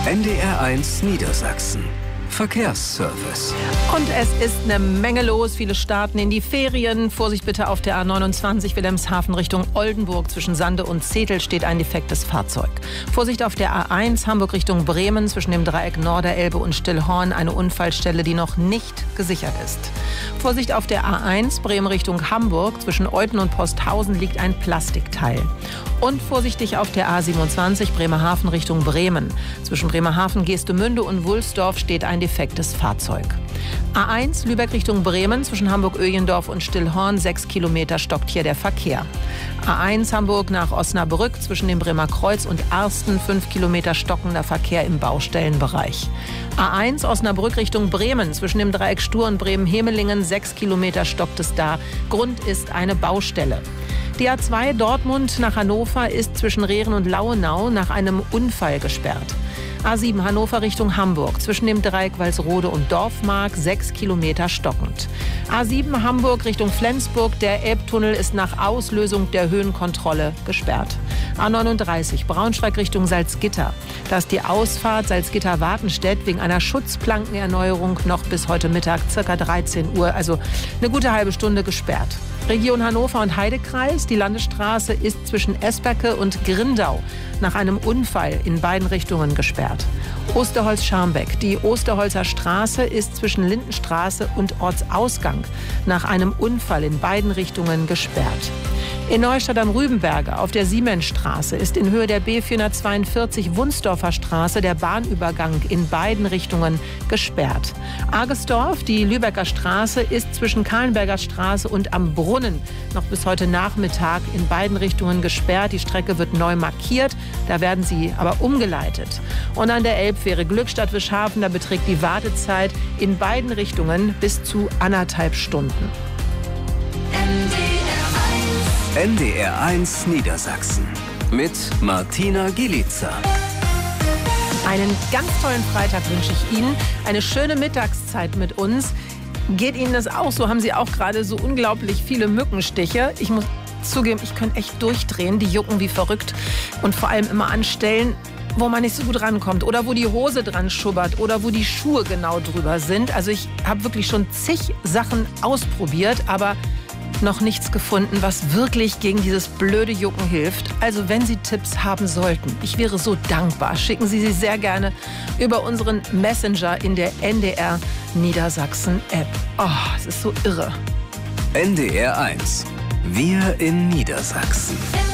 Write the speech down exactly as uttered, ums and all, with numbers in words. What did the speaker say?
N D R eins Niedersachsen. Verkehrsservice. Und es ist eine Menge los. Viele starten in die Ferien. Vorsicht bitte auf der A neunundzwanzig Wilhelmshaven Richtung Oldenburg. Zwischen Sande und Zetel steht ein defektes Fahrzeug. Vorsicht auf der A eins Hamburg Richtung Bremen. Zwischen dem Dreieck Norderelbe und Stillhorn eine Unfallstelle, die noch nicht gesichert ist. Vorsicht auf der A eins Bremen Richtung Hamburg. Zwischen Euthen und Posthausen liegt ein Plastikteil. Und vorsichtig auf der A siebenundzwanzig Bremerhaven Richtung Bremen. Zwischen Bremerhaven, Geestemünde und Wulsdorf steht ein defektes Fahrzeug. A eins Lübeck Richtung Bremen. Zwischen Hamburg-Öjendorf und Stillhorn sechs Kilometer stockt hier der Verkehr. A eins Hamburg nach Osnabrück. Zwischen dem Bremer Kreuz und Arsten fünf Kilometer stockender Verkehr im Baustellenbereich. A eins Osnabrück Richtung Bremen. Zwischen dem Dreieck Stur und Bremen-Hemelingen sechs Kilometer stockt es da. Grund ist eine Baustelle. Die A zwei Dortmund nach Hannover ist zwischen Rehren und Lauenau nach einem Unfall gesperrt. A sieben Hannover Richtung Hamburg. Zwischen dem Dreieck Walsrode und Dorfmark sechs Kilometer stockend. A sieben Hamburg Richtung Flensburg. Der Elbtunnel ist nach Auslösung der Höhenkontrolle gesperrt. A neununddreißig Braunschweig Richtung Salzgitter. Da ist die Ausfahrt Salzgitter-Wartenstedt wegen einer Schutzplankenerneuerung noch bis heute Mittag ca. dreizehn Uhr, also eine gute halbe Stunde gesperrt. Region Hannover und Heidekreis. Die Landesstraße ist zwischen Esperke und Grindau nach einem Unfall in beiden Richtungen gesperrt. Osterholz-Scharmbeck. Die Osterholzer Straße ist zwischen Lindenstraße und Ortsausgang nach einem Unfall in beiden Richtungen gesperrt. In Neustadt am Rübenberge auf der Siemensstraße ist in Höhe der B vierhundertzweiundvierzig Wunsdorfer Straße der Bahnübergang in beiden Richtungen gesperrt. Argesdorf, die Lübecker Straße, ist zwischen Kahlenberger Straße und am Brunnen noch bis heute Nachmittag in beiden Richtungen gesperrt. Die Strecke wird neu markiert, da werden sie aber umgeleitet. Und an der Elbfähre Glückstadt-Wischhafen, da beträgt die Wartezeit in beiden Richtungen bis zu anderthalb Stunden. N D R eins Niedersachsen mit Martina Gielitzer. Einen ganz tollen Freitag wünsche ich Ihnen. Eine schöne Mittagszeit mit uns. Geht Ihnen das auch so? Haben Sie auch gerade so unglaublich viele Mückenstiche? Ich muss zugeben, ich könnte echt durchdrehen. Die jucken wie verrückt. Und vor allem immer an Stellen, wo man nicht so gut rankommt oder wo die Hose dran schubbert oder wo die Schuhe genau drüber sind. Also ich habe wirklich schon zig Sachen ausprobiert, aber noch nichts gefunden, was wirklich gegen dieses blöde Jucken hilft. Also wenn Sie Tipps haben sollten, ich wäre so dankbar. Schicken Sie sie sehr gerne über unseren Messenger in der N D R Niedersachsen App. Oh, es ist so irre. N D R eins. Wir in Niedersachsen.